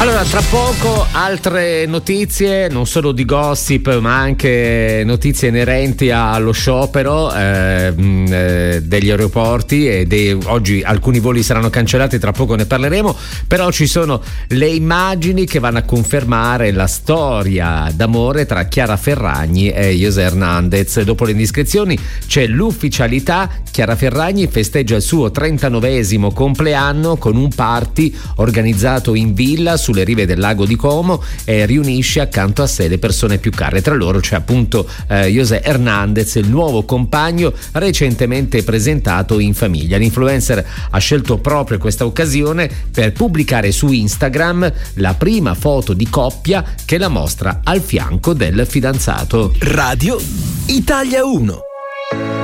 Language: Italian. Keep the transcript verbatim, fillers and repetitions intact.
Allora, tra poco altre notizie, non solo di gossip, ma anche notizie inerenti allo sciopero eh, eh, degli aeroporti e dei, oggi alcuni voli saranno cancellati, tra poco ne parleremo, però ci sono le immagini che vanno a confermare la storia d'amore tra Chiara Ferragni e José Hernandez. Dopo le indiscrezioni c'è l'ufficialità, Chiara Ferragni festeggia il suo trentanovesimo compleanno con un party organizzato in villa sulle rive del lago di Como e riunisce accanto a sé le persone più care. Tra loro c'è appunto eh, José Hernandez, il nuovo compagno recentemente presentato in famiglia. L'influencer ha scelto proprio questa occasione per pubblicare su Instagram la prima foto di coppia che la mostra al fianco del fidanzato. Radio Italia uno.